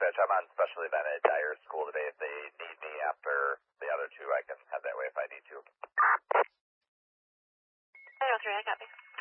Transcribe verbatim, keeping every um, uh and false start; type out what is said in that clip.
dispatch. I'm on special event at Dyer School today. If they need me after the other two, I can head that way if I need to. nine oh three, I got me.